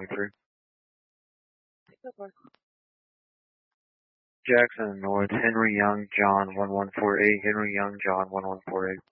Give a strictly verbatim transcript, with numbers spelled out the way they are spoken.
me through. Jackson North, Henry Young, John one one four eight, Henry Young, John one one four eight.